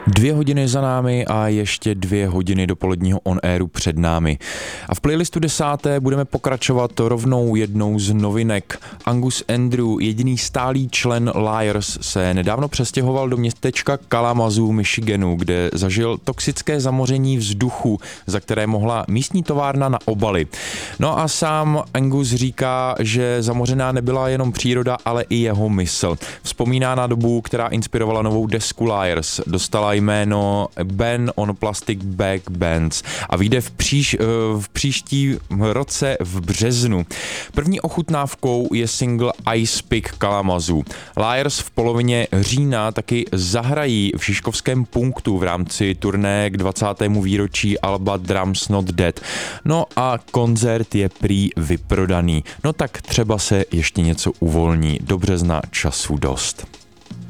2 hodiny za námi a ještě 2 hodiny dopoledního on-airu před námi. A v playlistu 10. budeme pokračovat rovnou jednou z novinek. Angus Andrew, jediný stálý člen Liars, se nedávno přestěhoval do městečka Kalamazoo, Michiganu, kde zažil toxické zamoření vzduchu, za které mohla místní továrna na obaly. No a sám Angus říká, že zamořená nebyla jenom příroda, ale i jeho mysl. Vzpomíná na dobu, která inspirovala novou desku Liars. Dostala jméno Ban on Plastic Bag Bands a vyjde v příští roce v březnu. První ochutnávkou je single Ice Pick Kalamazoo. Liars v polovině října taky zahrají v Žižkovském punktu v rámci turné k 20. výročí alba Drums Not Dead. No a koncert je prý vyprodaný. No tak třeba se ještě něco uvolní. Do března času dost.